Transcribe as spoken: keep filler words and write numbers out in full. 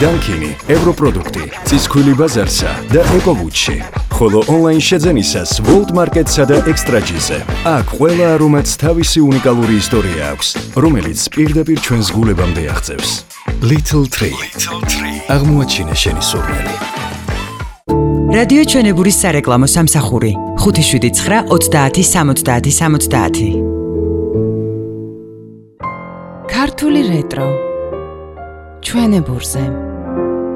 დანქინი, ევროპროდუქტი, ცისქვილი ბაზარსა და ეკოვუჩში. ხოლო ონლაინ შეძენისას World Market-სა და Extra-ჯიზე. აქ ყველა არომატს თავისი უნიკალური ისტორია აქვს, რომელიც პირდაპირ ჩვენს გულებამდე აღწევს. Little Tree. აღმოაჩინე შენი სურნელი. რადიო ჩვენებურის სარეკლამო სამსახური ხუთი შვიდი ცხრა ოცდაათი სამოცდაათი სამოცდაათი. ქართული რეტრო ჩვენებურზე.